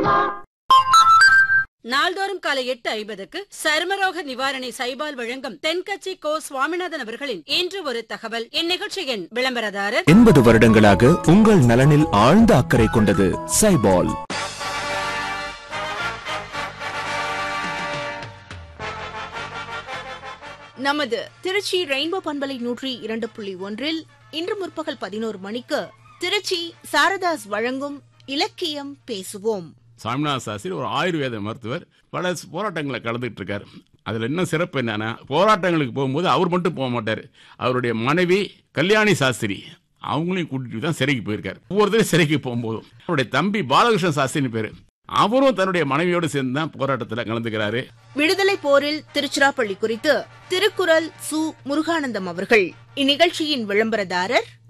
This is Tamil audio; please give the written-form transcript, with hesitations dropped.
நாள்தோறும் காலை 8:50க்கு சருமரோக நிவாரணி சைபால் வழங்கும் தென்கட்சி கோ சுவாமிநாதன் அவர்களின் இன்று ஒரு தகவல். இந்நிகழ்ச்சியின் விளம்பரதாரர் 80 வருடங்களாக உங்கள் நலனில் ஆழ்ந்த அக்கறை கொண்டது சைபால். நமது திருச்சி ரெயின்போ பண்பலை 102.1 இன்று முற்பகல் 11 மணிக்கு திருச்சி சாரதாஸ் வழங்கும் இலக்கியம் பேசுவோம். சாமிநாத சாஸ்திரி ஒரு ஆயுர்வேத மருத்துவர், பல போராட்டங்களை கலந்துட்டு இருக்காரு. அதில் இன்னும் சிறப்பு என்னன்னா, போராட்டங்களுக்கு போகும்போது அவர் மட்டும் போக மாட்டார், அவருடைய மனைவி கல்யாணி சாஸ்திரி அவங்களையும் கூட்டிட்டு தான் சிறைக்கு போயிருக்காரு. ஒவ்வொருத்தரும் சிறைக்கு போகும்போதும் அவருடைய தம்பி பாலகிருஷ்ண சாஸ்திரின்னு பேரு, அவரும் தன்னுடைய மனைவியோடு சேர்ந்து தான் போராட்டத்தில் கலந்துக்கிறாரு. விடுதலை போரில் திருச்சிராப்பள்ளி குறித்து திருக்குறள் சு முருகானந்தம் அவர்கள். இந்நிகழ்ச்சியின் விளம்பரதாரர்